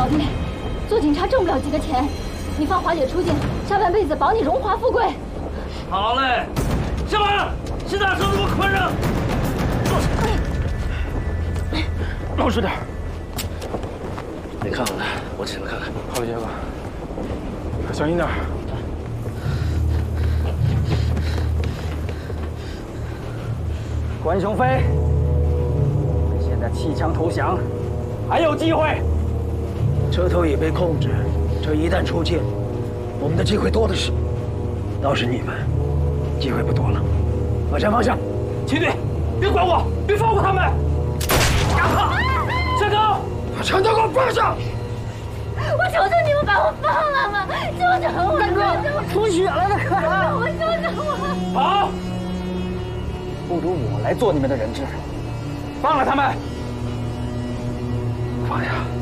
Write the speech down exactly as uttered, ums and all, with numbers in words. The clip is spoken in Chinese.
老弟，做警察挣不了几个钱，你放华姐出境，下半辈子保你荣华富贵。 好嘞，下马，其他车子给我宽上。坐下。老实点。你看好他，我请他看看。 好了，杰哥，小心点。 关雄飞，你现在弃枪投降，还有机会。 车头已被控制，这一旦出境，我们的机会多的是。倒是你们，机会不多了。把枪放下， 秦队，别管我，别放过他们！敢跑！下高， 把枪都给我放下！ 我求求你们把我放了吧！救救我！ 大哥，出血了，大哥！ 我救救我！ 好， 不如我来做你们的人质，放了他们。 放下。